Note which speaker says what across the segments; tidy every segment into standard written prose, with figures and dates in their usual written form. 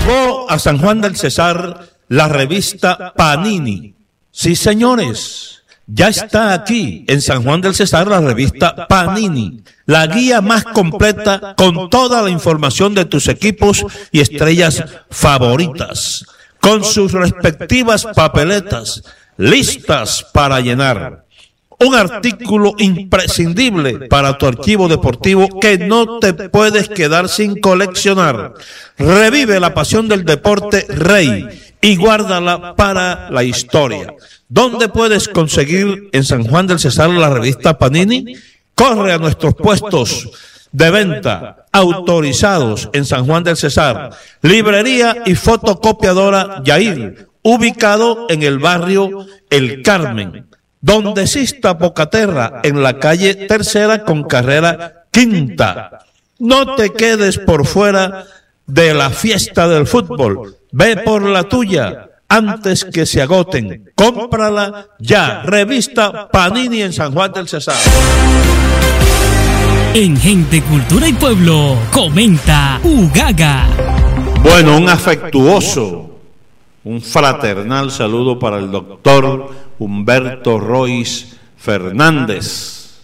Speaker 1: Llegó a San Juan del Cesar la revista Panini. Sí, señores, ya está aquí en San Juan del Cesar la revista Panini, la guía más completa con toda la información de tus equipos y estrellas favoritas, con sus respectivas papeletas listas para llenar. Un artículo imprescindible para tu archivo deportivo que no te puedes quedar sin coleccionar. Revive la pasión del deporte rey y guárdala para la historia. ¿Dónde puedes conseguir en San Juan del Cesar la revista Panini? Corre a nuestros puestos de venta autorizados en San Juan del Cesar. Librería y fotocopiadora Yair, ubicado en el barrio El Carmen, donde exista Bocaterra, en la calle Tercera con carrera Quinta. No te quedes por fuera de la fiesta del fútbol. Ve por la tuya antes que se agoten. Cómprala ya. Revista Panini en San Juan del Cesar.
Speaker 2: En Gente, Cultura y Pueblo, comenta Ugaga.
Speaker 1: Bueno, un afectuoso, un fraternal saludo para el doctor Humberto Royce Fernández.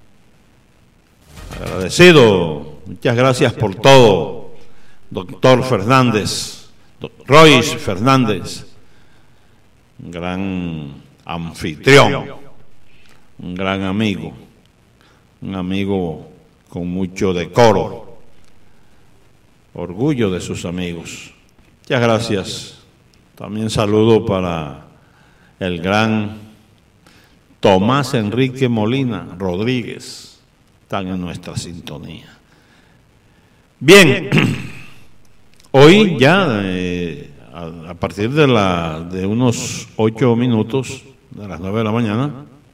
Speaker 1: Agradecido, muchas gracias por todo, doctor Fernández, Royce Fernández, un gran anfitrión, un gran amigo, un amigo con mucho decoro, orgullo de sus amigos. Muchas gracias. También saludo para el gran Tomás Enrique Molina Rodríguez, están en nuestra sintonía. Bien, hoy ya a partir de unos 8 minutos, de las 9 de la mañana,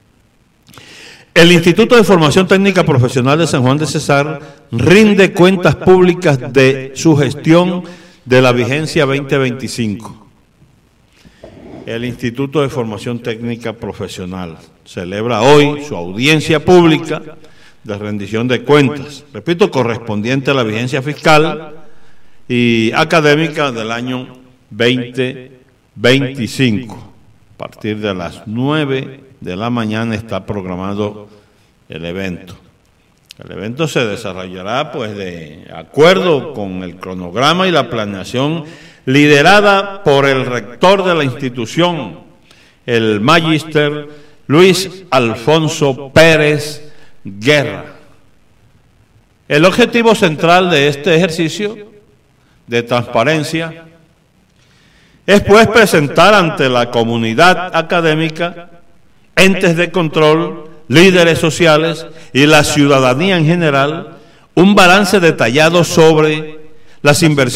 Speaker 1: el Instituto de Formación Técnica Profesional de San Juan de Cesar rinde cuentas públicas de su gestión de la vigencia 2025. El Instituto de Formación Técnica Profesional celebra hoy su audiencia pública de rendición de cuentas, repito, correspondiente a la vigencia fiscal y académica del año 2025. A partir de las 9 de la mañana está programado el evento. El evento se desarrollará pues de acuerdo con el cronograma y la planeación liderada por el rector de la institución, el magíster Luis Alfonso Pérez Guerra. El objetivo central de este ejercicio de transparencia es pues presentar ante la comunidad académica, entes de control, líderes sociales y la ciudadanía en general un balance detallado sobre las inversiones